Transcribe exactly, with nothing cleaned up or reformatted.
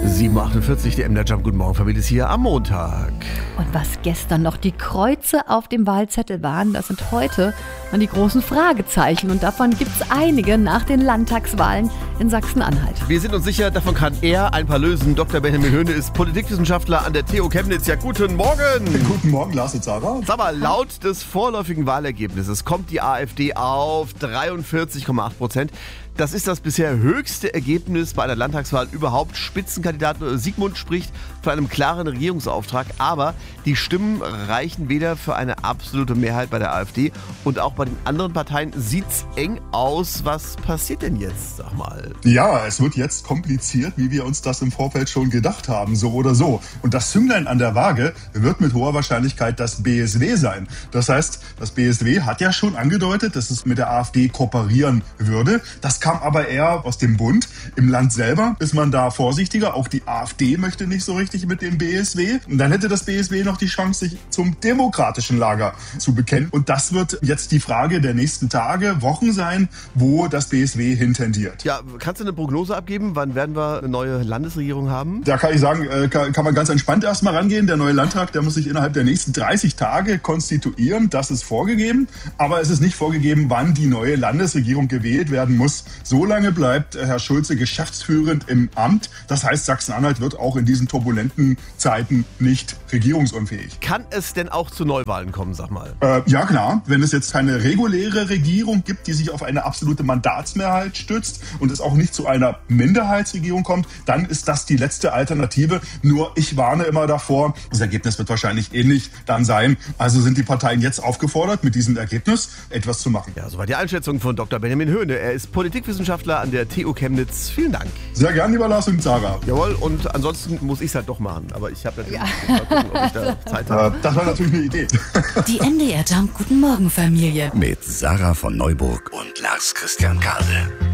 sieben Uhr achtundvierzig, der M D R Jump. Guten Morgen, Familie, ist hier am Montag. Und was gestern noch die Kreuze auf dem Wahlzettel waren, das sind heute dann die großen Fragezeichen. Und davon gibt es einige nach den Landtagswahlen in Sachsen-Anhalt. Wir sind uns sicher, davon kann er ein paar lösen. Doktor Benjamin Höhne ist Politikwissenschaftler an der T U Chemnitz. Ja, guten Morgen. Guten Morgen, Lars und Sarah. Sag mal, laut des vorläufigen Wahlergebnisses kommt die AfD auf dreiundvierzig Komma acht Prozent. Das ist das bisher höchste Ergebnis bei einer Landtagswahl überhaupt. Spitzenkandidat Sigmund spricht von einem klaren Regierungsauftrag, aber die Stimmen reichen weder für eine absolute Mehrheit bei der AfD und auch bei den anderen Parteien sieht's eng aus. Was passiert denn jetzt, sag mal? Ja, es wird jetzt kompliziert, wie wir uns das im Vorfeld schon gedacht haben, so oder so. Und das Zünglein an der Waage wird mit hoher Wahrscheinlichkeit das B S W sein. Das heißt, das B S W hat ja schon angedeutet, dass es mit der AfD kooperieren würde. Das kam aber eher aus dem Bund. Im Land selber ist man da vorsichtiger. Auch die AfD möchte nicht so richtig mit dem B S W. Und dann hätte das B S W noch die Chance, sich zum demokratischen Lager zu bekennen. Und das wird jetzt die Frage der nächsten Tage, Wochen sein, wo das B S W hintendiert. Ja, kannst du eine Prognose abgeben? Wann werden wir eine neue Landesregierung haben? Da kann ich sagen, kann, kann man ganz entspannt erstmal rangehen. Der neue Landtag, der muss sich innerhalb der nächsten dreißig Tage konstituieren. Das ist vorgegeben. Aber es ist nicht vorgegeben, wann die neue Landesregierung gewählt werden muss. So lange bleibt Herr Schulze geschäftsführend im Amt. Das heißt, Sachsen-Anhalt wird auch in diesen turbulenten Zeiten nicht regierungsunfähig. Kann es denn auch zu Neuwahlen kommen, sag mal? Äh, ja, klar. Wenn es jetzt keine reguläre Regierung gibt, die sich auf eine absolute Mandatsmehrheit stützt und es auch nicht zu einer Minderheitsregierung kommt, dann ist das die letzte Alternative. Nur ich warne immer davor, das Ergebnis wird wahrscheinlich ähnlich dann sein. Also sind die Parteien jetzt aufgefordert, mit diesem Ergebnis etwas zu machen. Ja, soweit die Einschätzung von Doktor Benjamin Höhne. Er ist Politikwissenschaftler an der T U Chemnitz. Vielen Dank. Sehr gern, lieber Lars und Sarah. Jawohl, und ansonsten muss ich es halt doch machen. Aber ich habe natürlich ja. mal gucken, ob ich da Zeit habe. Das war natürlich eine Idee. Die M D R Jump Guten Morgen Familie. Mit Sarah von Neuburg und Lars Christian Kade.